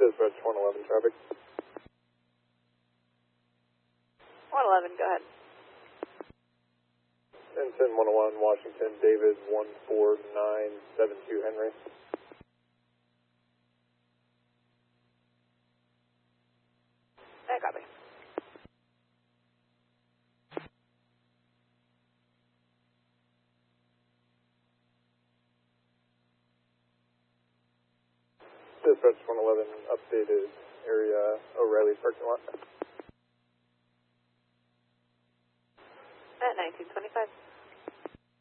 Dispatch 111 traffic. 111, go ahead. 101 Washington, David 14972 Henry. I copy. Dispatch 111 updated area O'Reilly parking lot. At 1920.